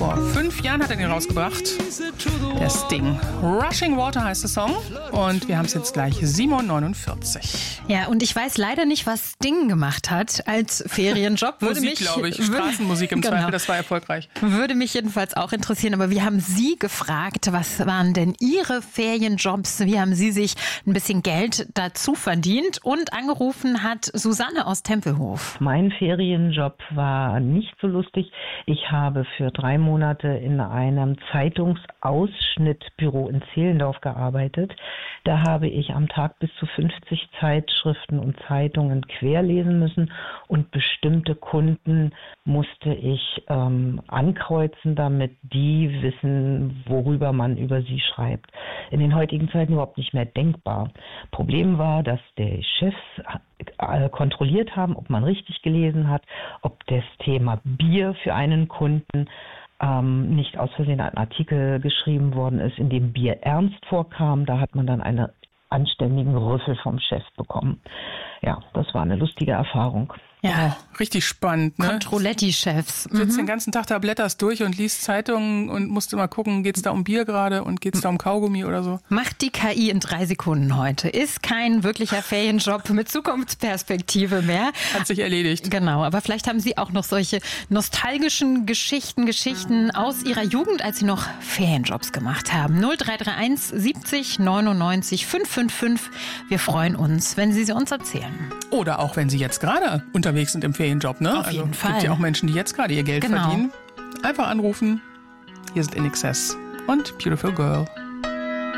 Vor 5 Jahren hat er den rausgebracht. Der Sting. Rushing Water heißt der Song. Und wir haben es jetzt gleich 7:49 Uhr. Ja, und ich weiß leider nicht, was Sting gemacht hat als Ferienjob. Musik, glaube ich. Straßenmusik im Zweifel, das war erfolgreich. Würde mich jedenfalls auch interessieren. Aber wir haben Sie gefragt, was waren denn Ihre Ferienjobs? Wie haben Sie sich ein bisschen Geld dazu verdient? Und angerufen hat Susanne aus Tempelhof. Mein Ferienjob war nicht so lustig. Ich habe für 3 Monate in einem Zeitungsausschnittbüro in Zehlendorf gearbeitet. Da habe ich am Tag bis zu 50 Zeitschriften und Zeitungen querlesen müssen und bestimmte Kunden musste ich ankreuzen, damit die wissen, worüber man über sie schreibt. In den heutigen Zeiten überhaupt nicht mehr denkbar. Problem war, dass die Chefs kontrolliert haben, ob man richtig gelesen hat, ob das Thema Bier für einen Kunden nicht aus Versehen ein Artikel geschrieben worden ist, in dem Bier ernst vorkam. Da hat man dann einen anständigen Rüffel vom Chef bekommen. Ja, das war eine lustige Erfahrung. Ja, richtig spannend. Ne? Controletti-Chefs. Sitzt den ganzen Tag da, blätterst durch und liest Zeitungen und musst immer gucken, geht's da um Bier gerade und geht's da um Kaugummi oder so. Macht die KI in 3 Sekunden heute. Ist kein wirklicher Ferienjob mit Zukunftsperspektive mehr. Hat sich erledigt. Genau, aber vielleicht haben Sie auch noch solche nostalgischen Geschichten aus Ihrer Jugend, als Sie noch Ferienjobs gemacht haben. 0331 70 99 555. Wir freuen uns, wenn Sie uns erzählen. Oder auch, wenn Sie jetzt gerade unterwegs sind im Ferienjob, ne? Auf jeden Fall. Es gibt ja auch Menschen, die jetzt gerade ihr Geld verdienen. Einfach anrufen. Hier sind INXS und Beautiful Girl.